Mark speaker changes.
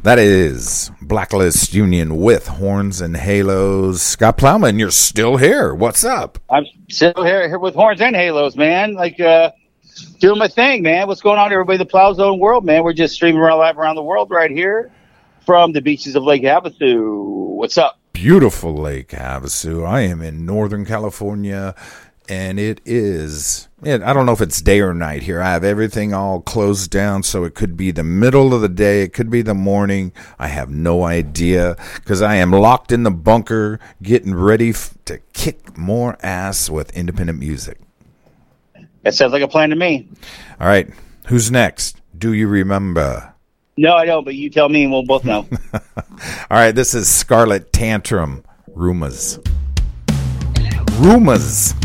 Speaker 1: That is Blacklist Union with Horns and Halos. Scott Plowman, you're still here. What's up?
Speaker 2: I'm still here with Horns and Halos, man. Doing my thing, man. What's going on, everybody? The Plow Zone world, man. We're just streaming live around the world right here from the beaches of Lake Havasu. What's up?
Speaker 1: Beautiful Lake Havasu. I am in Northern California, and it is, I don't know if it's day or night here. I have everything all closed down, so it could be the middle of the day. It could be the morning. I have no idea because I am locked in the bunker getting ready to kick more ass with independent music.
Speaker 2: That sounds like a plan to me.
Speaker 1: All right. Who's next? Do you remember?
Speaker 2: No, I don't, but you tell me and we'll both know.
Speaker 1: All right. This is Scarlet Tantrum. Rumors.